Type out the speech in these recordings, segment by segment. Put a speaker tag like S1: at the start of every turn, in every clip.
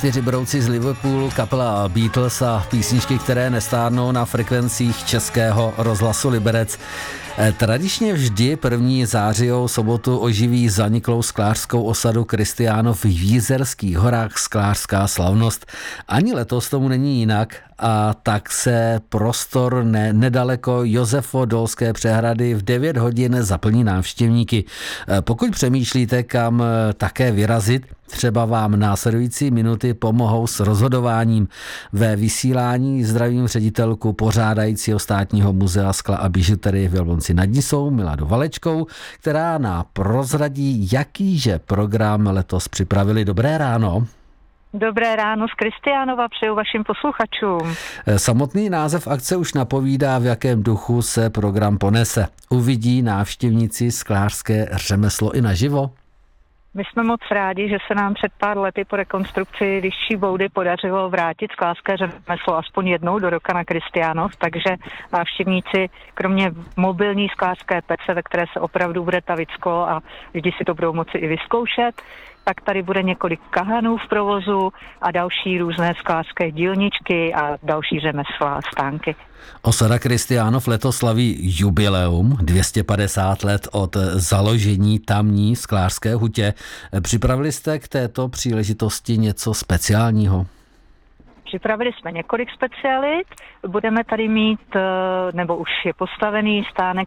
S1: čtyři brouci z Liverpoolu, kapela Beatles a písničky, které nestárnou na frekvencích Českého rozhlasu Liberec. Tradičně vždy 1. zářijovou sobotu oživí zaniklou sklářskou osadu Kristiánov v Jízerských horách sklářská slavnost. Ani letos tomu není jinak a tak se prostor nedaleko Josefodolské přehrady v 9 hodin zaplní návštěvníky. Pokud přemýšlíte, kam také vyrazit, třeba vám následující minuty pomohou s rozhodováním. Ve vysílání zdravím ředitelku pořádajícího Státního muzea skla a bižuterie v Jablonci nad Nisou Miladu Valečkou, která nám prozradí, jakýže program letos připravili. Dobré ráno.
S2: Dobré ráno z Kristiánova, přeju vašim posluchačům.
S1: Samotný název akce už napovídá, v jakém duchu se program ponese. Uvidí návštěvníci sklářské řemeslo i naživo?
S2: My jsme moc rádi, že se nám před pár lety po rekonstrukci Vyšší Boudy podařilo vrátit sklářské řemeslo aspoň jednou do roka na Kristiánov, takže návštěvníci kromě mobilní sklářské pece, ve které se opravdu bude tavit sklo a lidi si to budou moci i vyzkoušet, tak tady bude několik kahanů v provozu a další různé sklářské dílničky a další řemesla a stánky.
S1: Osada Kristiánov letos slaví jubileum 250 let od založení tamní sklářské hutě. Připravili jste k této příležitosti něco speciálního?
S2: Připravili jsme několik specialit, budeme tady mít, nebo už je postavený stánek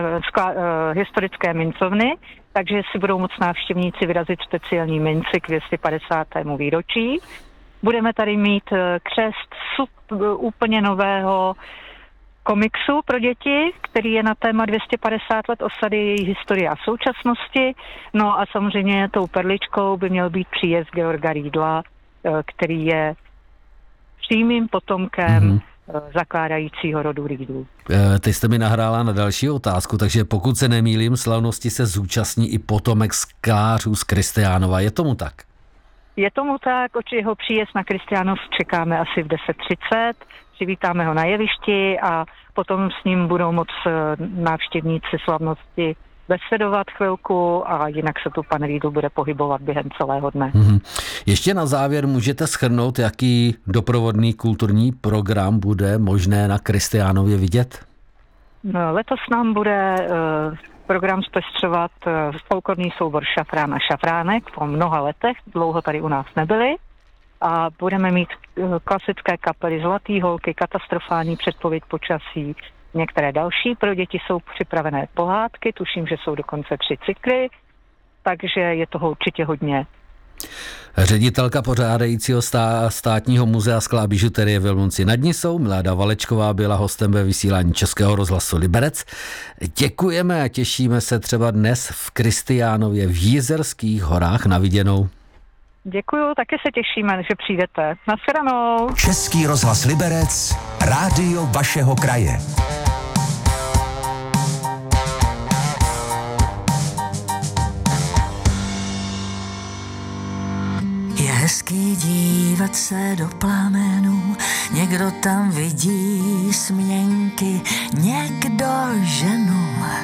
S2: historické mincovny, takže si budou moct návštěvníci vyrazit speciální minci k 250. výročí. Budeme tady mít křest úplně nového komiksu pro děti, který je na téma 250 let osady, její historie a současnosti. No a samozřejmě tou perličkou by měl být příjezd Georga Riedla, který je přímým potomkem zakládajícího rodu Riedlů.
S1: Teď jste mi nahrála na další otázku, takže pokud se nemýlím, slavnosti se zúčastní i potomek sklářů z Kristiánova. Je tomu tak?
S2: Je tomu tak, jeho příjezd na Kristiánov čekáme asi v 10:30, přivítáme ho na jevišti a potom s ním budou moct návštěvníci slavnosti besedovat chvilku a jinak se tu pan Riedl bude pohybovat během celého dne.
S1: Ještě na závěr můžete shrnout, jaký doprovodný kulturní program bude možné na Kristiánově vidět?
S2: No, letos nám bude program zpestřovat folklorní soubor Šafrán a Šafránek po mnoha letech, dlouho tady u nás nebyli. A budeme mít klasické kapely Zlatý holky, katastrofální předpověď počasí, některé další. Pro děti jsou připravené pohádky, tuším, že jsou dokonce 3 cykly, takže je toho určitě hodně.
S1: Ředitelka pořádajícího Státního muzea skla a bižuterie v Jablonci nad Nisou Milada Valečková byla hostem ve vysílání Českého rozhlasu Liberec. Děkujeme a těšíme se třeba dnes v Kristiánově v Jízerských horách na viděnou.
S2: Děkuju, taky se těšíme, že přijdete. Nashledanou.
S3: Český rozhlas Liberec, rádio vašeho kraje.
S4: Je hezký dívat se do plamenů, někdo tam vidí směnky, někdo ženu.